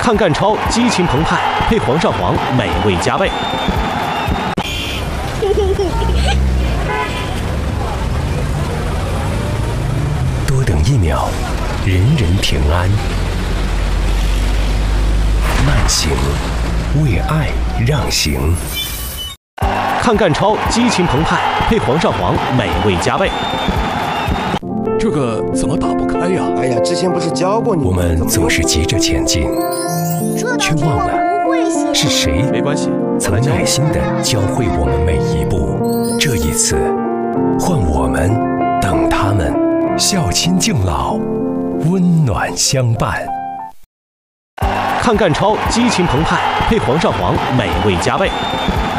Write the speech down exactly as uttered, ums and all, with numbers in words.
看干超激情澎湃，配皇上皇美味加倍。 多等一秒，人人平安。慢行，为爱让行。 看干超激情澎湃，配皇上皇美味加倍。 这个怎么打不开呀？ 哎呀，之前不是教过你？ 我们总是急着前进，却忘了是谁没关系， 曾耐心地教会我们每一步。这一次，换我们等他们，孝亲敬老，温暖相伴。 看干超激情澎湃，配皇上皇美味加倍。